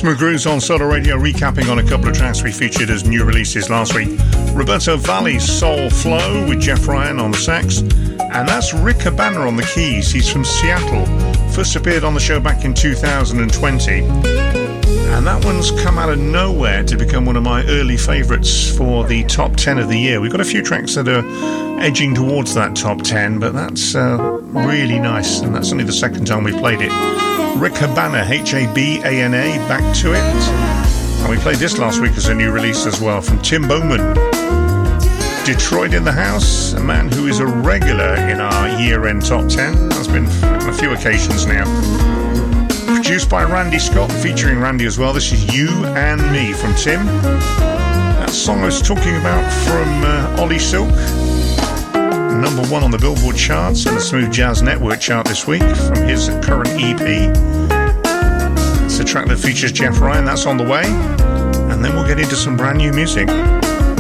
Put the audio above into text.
Smooth Grooves on Solar Radio, recapping on a couple of tracks we featured as new releases last week. Roberto Valli's Soul Flow with Jeff Ryan on the sax, and that's Rick Cabana on the keys. He's from Seattle, first appeared on the show back in 2020, and that one's come out of nowhere to become one of my early favourites for the top 10 of the year. We've got a few tracks that are edging towards that top 10, but that's really nice, and that's only the second time we played it. Rick Cabana, Habana, Back to It. And we played this last week as a new release as well from Tim Bowman. Detroit in the House, a man who is a regular in our year-end top 10. That's been on a few occasions now. Produced by Randy Scott, featuring Randy as well. This is You and Me from Tim. That song I was talking about from Ollie Silk. Number 1 on the Billboard charts and the Smooth Jazz Network chart this week from his current EP. It's a track that features Jeff Ryan, that's on the way. And then we'll get into some brand new music.